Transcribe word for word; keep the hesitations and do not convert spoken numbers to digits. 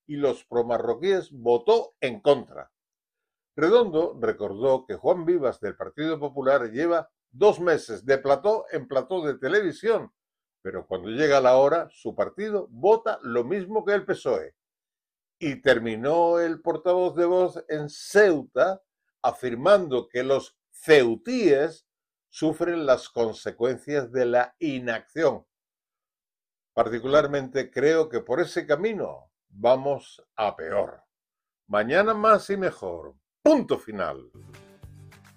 y los promarroquíes votó en contra. Redondo recordó que Juan Vivas del Partido Popular lleva dos meses de plató en plató de televisión, pero cuando llega la hora, su partido vota lo mismo que el P S O E. Y terminó el portavoz de Vox en Ceuta afirmando que los ceutíes sufren las consecuencias de la inacción. Particularmente creo que por ese camino vamos a peor. Mañana más y mejor. Punto final.